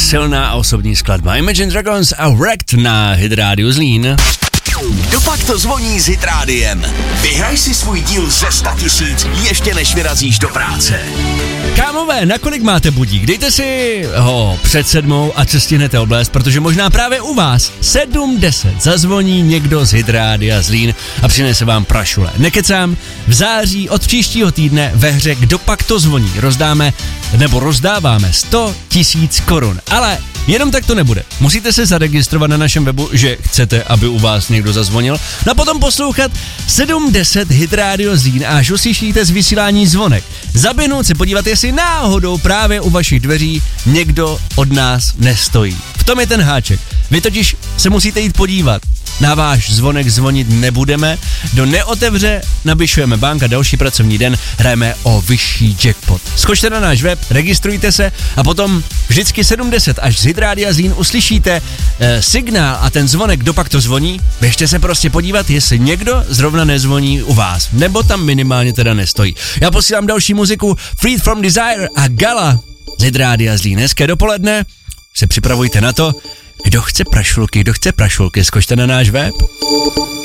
silná a osobní skladba. Imagine Dragons a Wrecked na Hit Radio Zlín. Kdopak to zvoní s Hit Rádiem. Vyhraj si svůj díl ze 100 000 ještě než vyrazíš do práce. Kámové, na kolik máte budík? Dejte si ho před 7 a co stihnete oblézt, protože možná právě u vás 7:10 zazvoní někdo z Hit Rádia Zlín a přinese vám prašule. Nekecám, v září od příštího týdne ve hře Kdopak to zvoní rozdáváme 100 000 korun, ale jenom tak to nebude. Musíte se zaregistrovat na našem webu, že chcete, aby u vás někdo zazvonil, no a potom poslouchat 7:10 Hit Radio Zlín a až uslyšíte z vysílání zvonek. Zaběhnout se podívat, jestli náhodou právě u vašich dveří někdo od nás nestojí. V tom je ten háček. Vy totiž se musíte jít podívat. Na váš zvonek zvonit nebudeme, kdo neotevře, navyšujeme bank a další pracovní den hrajeme o vyšší jackpot. Skočte na náš web, registrujte se a potom vždycky 7:10 až z Hit Rádia Zlín uslyšíte signál a ten zvonek Kdopak to zvoní. Běžte se prostě podívat, jestli někdo zrovna nezvoní u vás, nebo tam minimálně teda nestojí. Já posílám další muziku Freed from Desire a Gala z Hit Rádia Zlín. Hezké dopoledne, se připravujte na to. Kdo chce prašulky, skočte na náš web.